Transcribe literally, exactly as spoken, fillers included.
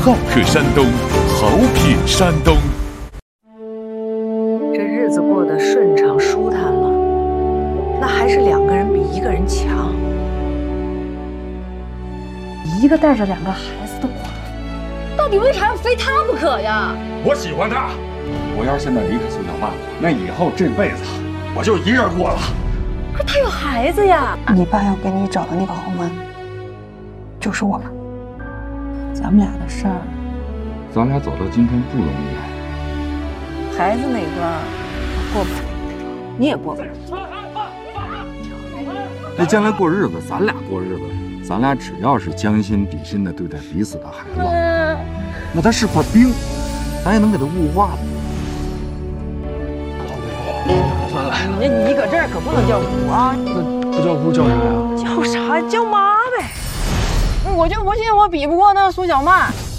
好客山东，好品山东。 这日子过得顺畅舒坦了，那还是两个人比一个人强。 一个带着两个孩子的寡妇，到底为啥要非她不可呀？ 我喜欢她，我要是现在离开苏小曼，那以后这辈子我就一人过了。 可她有孩子呀！ 你爸要给你找的那个豪门，就是我们。咱们俩的事儿， 咱俩走到今天不容易。 孩子那关过不了，你也过不了。 那将来过日子，咱俩过日子，咱俩只要是将心比心的对待彼此的孩子，那他是块冰，咱也能给他雾化了。 算了， 你你搁这儿可不能叫姑啊！ 那不叫姑叫啥呀？ 叫啥？叫妈呗！ 我就不信我比不过那苏小曼。